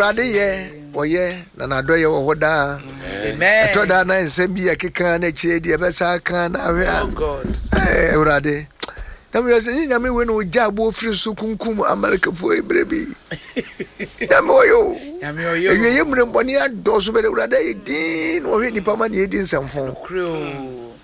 urade ye oye na nado ye wo da amen to da na nsem bi akeka na kire di ebesa kan na we oh god urade na we say nyame we no jabo free su kunkum amaleka fo ebrebi nyame oyo ewe ye mure mboni adoso be urade din wo hwe nipa ma ne edin samfo